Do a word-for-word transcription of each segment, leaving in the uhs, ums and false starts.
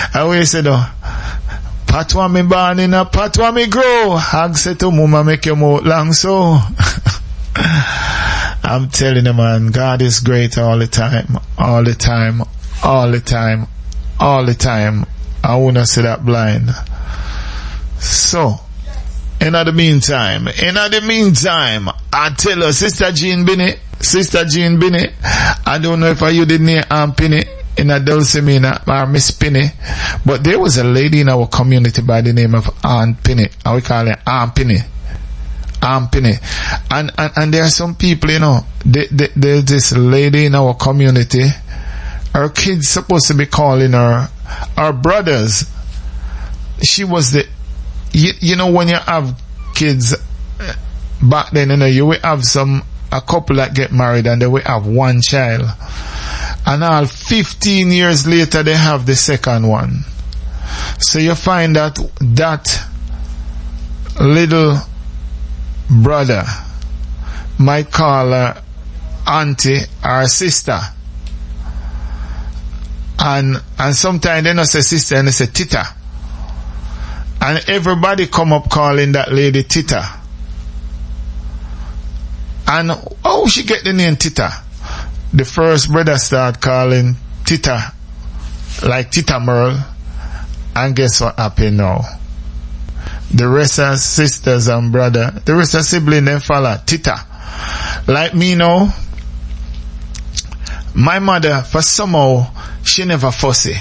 I always say though, pat wa me born in a pat wa me grow. Hag say to mama make your mouth long so. I'm telling you, man, God is great all the time, all the time, all the time, all the time. I wanna see that blind. So, in the meantime, in the meantime, I tell her, Sister Jean Binney, Sister Jean Binney, I don't know if you did near Aunt Penny in a Dulcimina or Miss Penny, but there was a lady in our community by the name of Aunt Penny. I we call her Aunt Penny. Aunt Penny. And, and, and there are some people, you know, they, they, there's this lady in our community, her kids supposed to be calling her, her brothers. She was the, you, you know, when you have kids back then, you know, you will have some, a couple that get married and they will have one child. And all fifteen years later, they have the second one. So you find that that little brother might call her auntie or sister. And, and sometimes they don't say sister and they say tita. And everybody come up calling that lady Tita. And how she get the name Tita? The first brother start calling Tita, like Tita Merle. And guess what happened now? The rest of sisters and brother, the rest of siblings, they follow Tita. Like me now, my mother, for somehow, she never fussy.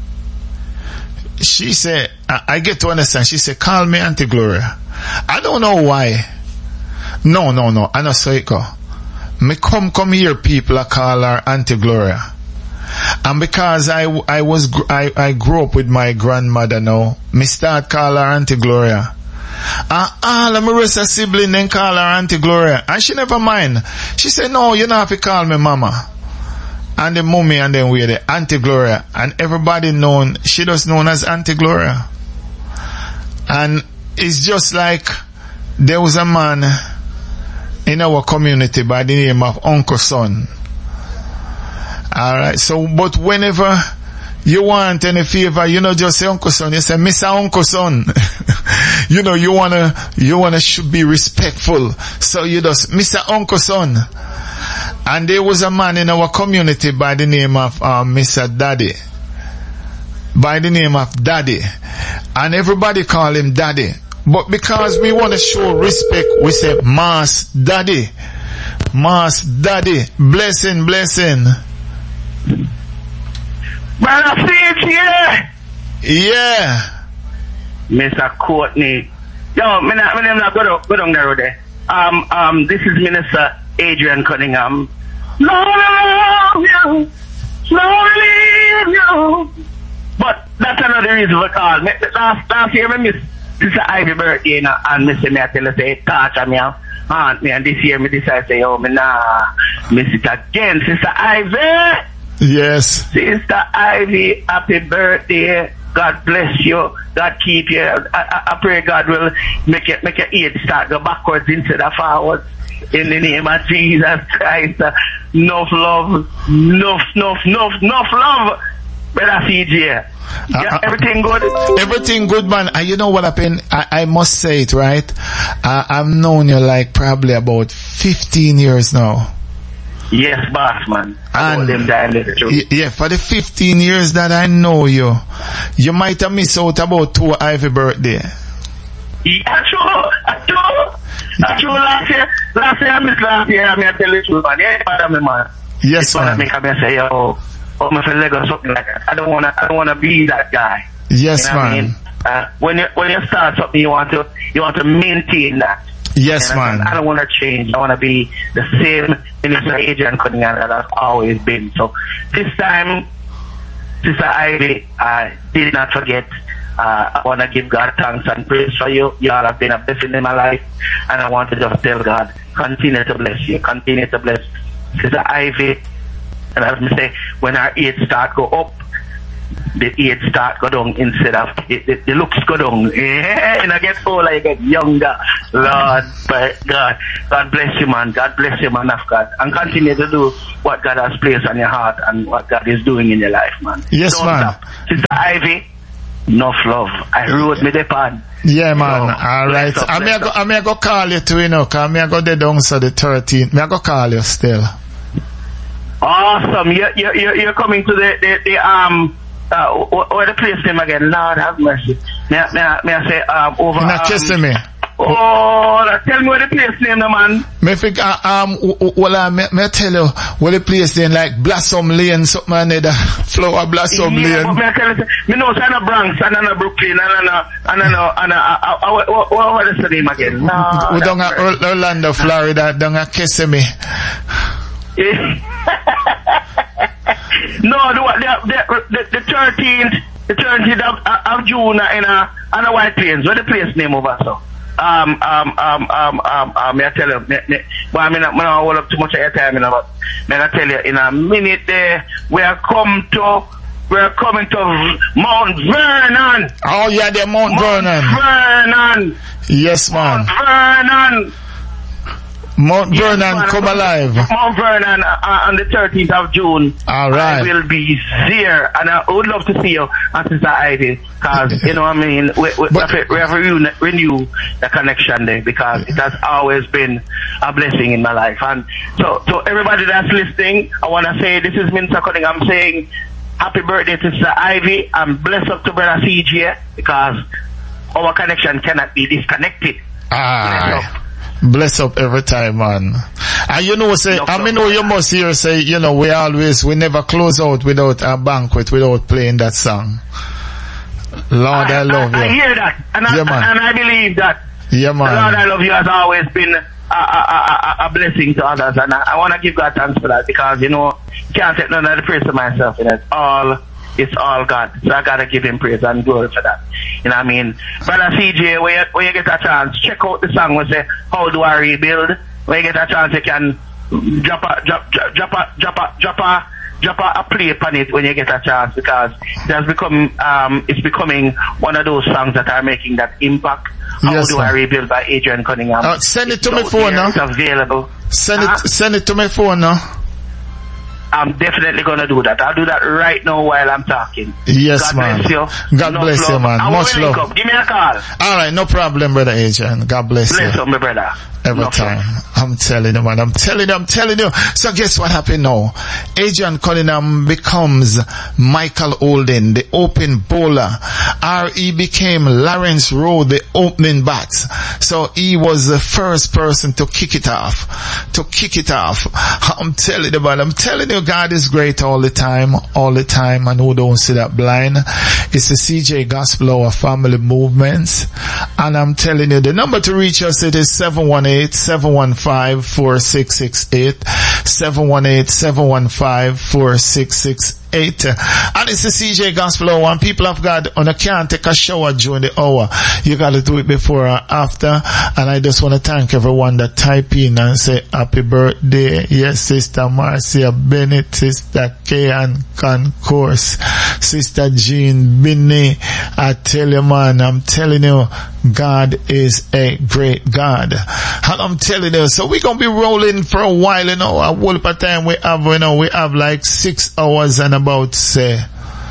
She said, I, I get to understand. She said, call me Auntie Gloria. I don't know why. No, no, no. I know so it go. Me come, come here, people, I call her Auntie Gloria. And because I, I was, I, I grew up with my grandmother now, me start call her Auntie Gloria. And all of my rest of siblings then call her Auntie Gloria. And she never mind. She said, no, you don't have to call me Mama. And the mummy and then we're the Auntie Gloria. And everybody known, she was known as Auntie Gloria. And it's just like there was a man in our community by the name of Uncle Son. Alright, so but whenever you want any favor, you know, just say Uncle Son, you say Mister Uncle Son. You know, you wanna, you wanna should be respectful. So you just, Mister Uncle Son. And there was a man in our community by the name of uh, Mister Daddy. By the name of Daddy. And everybody call him Daddy. But because we want to show respect, we say Mass Daddy. Mass Daddy. Blessing, blessing. Brother Faith, yeah. Yeah. Mister Courtney. Yo, me not, me not go down, go down there, there. Um, um, this is Minister Adrian Cunningham. Lord, I love you. Lord, I leave you. But that's another reason for call. Last, last year, I missed Sister Ivy birthday, you know, and Mister Me, I tell her, say, touch me, aunt me, and this year, me decide to say, oh, me nah, miss it again. Sister Ivy. Yes. Sister Ivy, happy birthday. God bless you. God keep you. I, I, I pray God will make it, make your age start go backwards instead of forwards. In the name of Jesus Christ. Enough love. Enough, enough, enough, enough love. Brother C J. Yeah, uh, everything good? Everything good, man. And you know what happened? I, I must say it, right? Uh, I've known you like probably about fifteen years now. Yes, boss, man. And yeah, for the fifteen years that I know you, you might have missed out about two Ivy birthday. Yeah, true. True. True. Last year, last year I missed last year. I mean, I tell you true, man. Yeah, father, me, man. Yes, man. Make me say, yo, oh, my friend, or something like that. I don't wanna, I don't wanna be that guy. Yes, you know man. I mean? uh, when you when you start something, you want to you want to maintain that. Yes, and man. I, I don't want to change. I want to be the same Minister Adrian Cunningham that I've always been. So this time, Sister Ivy, I did not forget. Uh, I want to give God thanks and praise for you. You all have been a blessing in my life. And I want to just tell God, continue to bless you. Continue to bless Sister Ivy. And as I say, when our age start go up, the age start go down instead of it, the, the looks go down. Yeah, and I get older, I get younger. Lord, but God, God bless you, man. God bless you, man of God, and continue to do what God has placed on your heart and what God is doing in your life, man. Yes, Don't man. Stop. Sister Ivy, enough love. I wrote me the pad. Yeah, man. So, all right. up, I may I go, I may I go call you too, you know, cause I may I go there down so the thirteenth. May I go call you still. Awesome. You're, you're, you're coming to the, the, the um, uh, what, what the place name again? Lord have mercy. May I, may I, may I say, um, over. You're not kissing um, me. Oh, tell me what the place name, no, man. Me think, uh, um, well, uh, me, me tell you, what the place then, like Blossom Lane, something like that, Flower Blossom yeah, Lane. But me I tell you, me know it's in Bronx, and in Brooklyn, and in and in and in what what is the name again? No, we don't have Orlando, Florida, don't have kissing me. No, the the the the thirteenth, the thirteenth of, of June in a in a White Plains. What the place name over so? Um um um um um um. May I tell you? Me, me, well, I mean, I don't hold up too much of your time, you know, but may I tell you? In a minute, there we are come to we are coming to Mount Vernon. Oh yeah, the Mount, Mount Vernon. Vernon. Yes, man. Mount Vernon. Mount Yes, Vernon, man, come alive. Mount Vernon uh, on the thirteenth of June. All right. I will be there, and I would love to see you and Sister Ivy, because you know what I mean. We, we, But, we have to renew, renew the connection there, because it has always been a blessing in my life. And so, so everybody that's listening, I want to say this is Minister Cunningham saying happy birthday to Sister Ivy, and bless up to Brother C J, because our connection cannot be disconnected. ah. Bless up every time, man. And you know, say, No I mean, know you must hear say, you know, we always, we never close out without a banquet, without playing that song. Lord, I, I love I, you. I hear that, and, Yeah, I, man. and I believe that. Yeah, man. The Lord, I love you has always been a, a, a, a blessing to others, and I, I want to give God thanks for that, because, you know, you can't take none of the praise to myself, and it's all, it's all God. So I gotta give him praise and glory for that. You know what I mean? Brother C J, when you, when you get a chance, check out the song we say, How Do I Rebuild? When you get a chance, you can drop a, drop, drop, drop a, drop a, drop a, drop a, a play upon it when you get a chance, because it has become, um, it's becoming one of those songs that are making that impact. How Yes, Do sir. I Rebuild by Adrian Cunningham. Uh, send it to It's my out phone there, now. It's available. Send Huh? it, send it to my phone now. I'm definitely gonna do that. I'll do that right now while I'm talking. Yes, God man. bless you. God No bless you, love. man. I Much will link love. up. Give me a call. All right, no problem, brother Adrian. God bless, Bless you. up, my brother. Every No time. love. I'm telling you, man. I'm telling you, I'm telling you. So guess what happened now? Adrian Cunningham becomes Michael Holden, the open bowler. Or he became Lawrence Rowe, the opening bat. So he was the first person to kick it off. To kick it off. I'm telling you, man. I'm telling you, God is great all the time. All the time. And who don't see that blind? It's the C J Gospel Hour Family Movements. And I'm telling you, the number to reach us, it is seven one eight, seven one five, four six six eight. seven one eight, seven one five, four six six eight. And it's the C J Gospel Hour. And people of God, on a can't take a shower during the hour. You gotta do it before or after. And I just want to thank everyone that type in and say happy birthday. Yes, Sister Marcia Bennett, Sister Kayan Concourse, Sister Jean Binney. I tell you, man, I'm telling you, God is a great God. And I'm telling you, so we're gonna be rolling for a while, you know. A whole of time we have, you know, we have like six hours and about, say,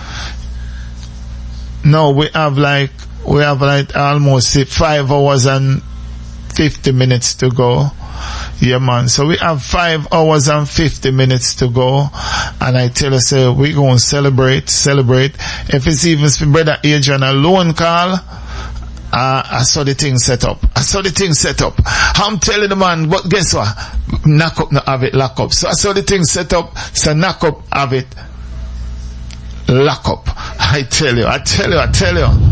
no, we have like, we have like almost say, five hours and fifty minutes to go. Yeah, man. So we have five hours and fifty minutes to go. And I tell you, say, we're going to celebrate, celebrate. If it's even for Brother Adrian alone call, Uh, I saw the thing set up. I saw the thing set up. I'm telling the man, but guess what? Knock up, no have it, lock up. So I saw the thing set up, so knock up, have it, lock up. I tell you, I tell you, I tell you.